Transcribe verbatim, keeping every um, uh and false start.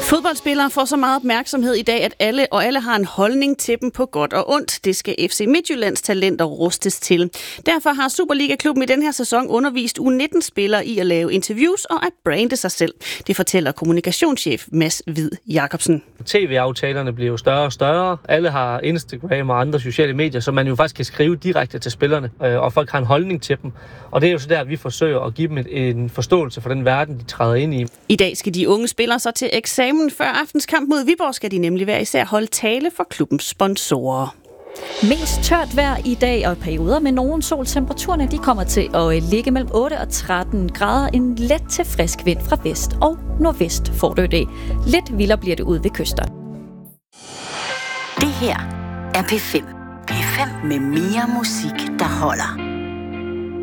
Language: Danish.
Fodboldspillere får så meget opmærksomhed i dag, at alle og alle har en holdning til dem på godt og ondt. Det skal F C Midtjyllands talenter rustes til. Derfor har Superliga-klubben i den her sæson undervist U nitten-spillere i at lave interviews og at brande sig selv. Det fortæller kommunikationschef Mads Hvid Jacobsen. T V-aftalerne bliver jo større og større. Alle har Instagram og andre sociale medier, så man jo faktisk kan skrive direkte til spillerne, og folk har en holdning til dem. Og det er jo så der, vi forsøger at give dem en forståelse for den verden, de træder ind i. I dag skal de unge spillere så til eksamen. Før aftens kamp mod Viborg skal de nemlig hver især holde tale for klubbens sponsorer. Mest tørt vejr i dag og perioder med nogen sol. Temperaturerne de kommer til at ligge mellem otte og tretten grader. En let til frisk vind fra vest og nordvest får du det. Lidt vildere bliver det ud ved kysterne. Det her er P fem. P fem med mere musik, der holder.